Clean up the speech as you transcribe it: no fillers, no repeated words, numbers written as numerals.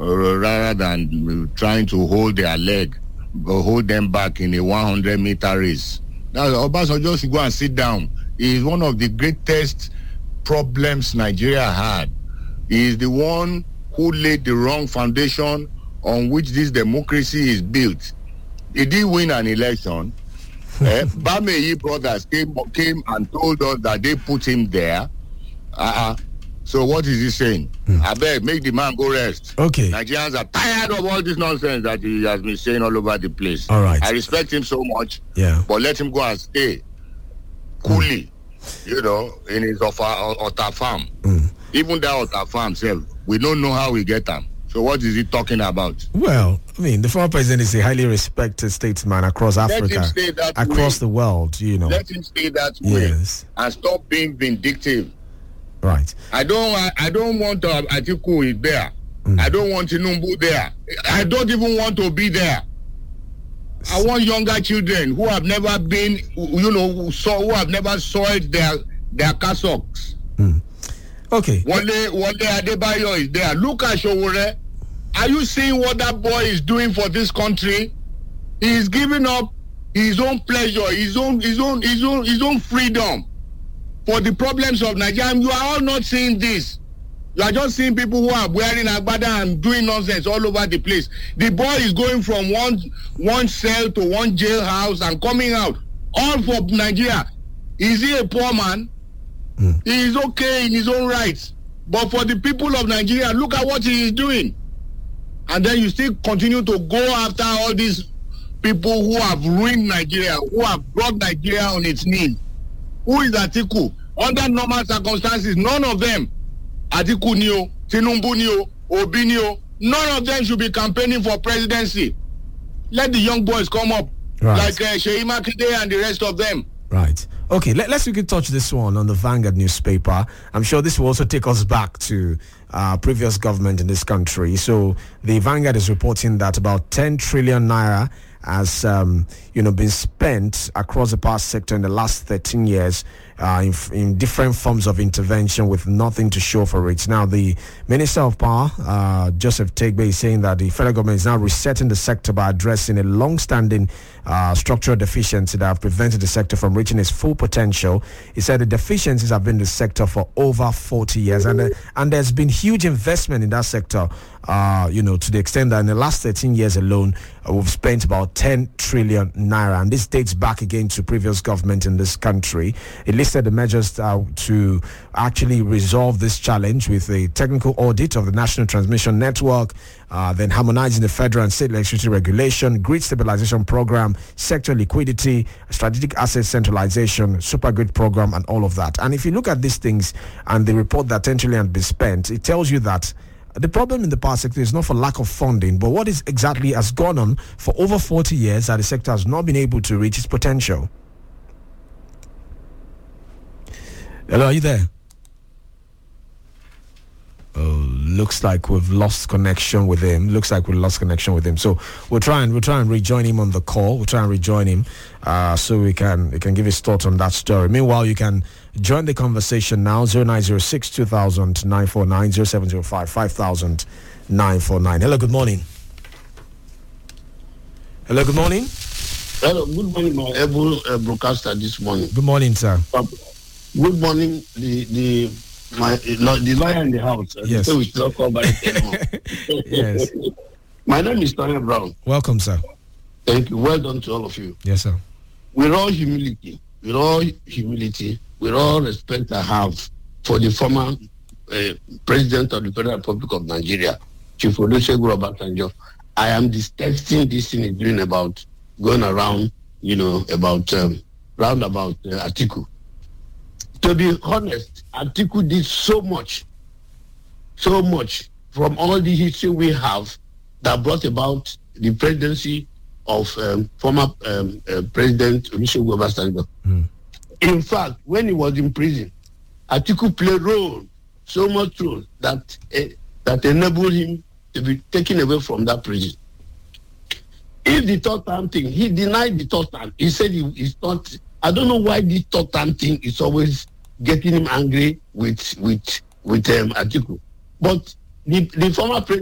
rather than trying to hold their leg or hold them back in a 100-meter race. Now, Obasanjo should go and sit down. He is one of the greatest problems Nigeria had. He is the one who laid the wrong foundation on which this democracy is built. He did win an election. Bameyi brothers came and told us that they put him there. So what is he saying? I beg, make the man go rest. Okay. Nigerians are tired of all this nonsense that he has been saying all over the place. All right. I respect him so much. Yeah. But let him go and stay coolly, in his Ota farm. Even that Ota farm, we don't know how we get them. So what is he talking about? Well, I mean, the former president is a highly respected statesman across Africa, across the world, Let him stay that way. Yes. And stop being vindictive. Right. I don't want Atiku there. I don't want Tinubu there. I don't even want to be there. I want younger children who have never been, who have never soiled their cassocks. Okay. One day Adebayo is there. Look at Showore. Are you seeing what that boy is doing for this country? He is giving up his own pleasure, his own freedom for the problems of Nigeria. You are all not seeing this. You are just seeing people who are wearing agbada and doing nonsense all over the place. The boy is going from one cell to one jailhouse and coming out, all for Nigeria. Is he a poor man? He is okay in his own rights. But for the people of Nigeria, look at what he is doing. And then you still continue to go after all these people who have ruined Nigeria, who have brought Nigeria on its knees. Who is Atiku? Under normal circumstances, none of them, Atiku Nio, Tinubu Nio, Obi Nio, none of them should be campaigning for presidency. Let the young boys come up, like Sheyi Makinde and the rest of them. Right. Okay, let's quickly touch this one on the Vanguard newspaper. I'm sure this will also take us back to previous government in this country. So the Vanguard is reporting that about 10 trillion naira has been spent across the power sector in the last 13 years in different forms of intervention with nothing to show for it. Now, the Minister of Power, Joseph Tegbe, is saying that the federal government is now resetting the sector by addressing a long-standing structural deficiency that have prevented the sector from reaching its full potential. He said the deficiencies have been in the sector for over 40 years, and there's been huge investment in that sector, to the extent that in the last 13 years alone, we've spent about 10 trillion naira, and this dates back again to previous government in this country. It listed the measures to actually resolve this challenge with a technical audit of the National Transmission Network, then harmonizing the federal and state electricity regulation, grid stabilization program, sector liquidity, strategic asset centralization, super grid program, and all of that. And if you look at these things and the report that 10 trillion has been spent, it tells you that the problem in the power sector is not for lack of funding, but what is exactly has gone on for over 40 years that the sector has not been able to reach its potential. Hello, are you there? Oh, looks like we've lost connection with him. So we'll try and rejoin him on the call. We'll try and rejoin him so he can give his thoughts on that story. Meanwhile, you can join the conversation now. 0906 2000 949 0705 5000 949. Hello, good morning. Hello, good morning. Hello, good morning, my able broadcaster this morning. Good morning, sir. Good morning, the lawyer in the house. Yes. So we talk about Yes. My name is Tony Brown. Welcome, sir. Thank you. Well done to all of you. Yes, sir. With all humility, with all respect I have for the former President of the Federal Republic of Nigeria, Chief Olusegun Obasanjo, I am detesting this thing is doing about going around, roundabout Atiku. To be honest, Atiku did so much from all the history we have that brought about the presidency of former President Olusegun Obasanjo. In fact, when he was in prison, Atiku played so much role that enabled him to be taken away from that prison. If the third time thing, he denied the third time. He said he's not. I don't know why this third time thing is always getting him angry with Atiku. But the former president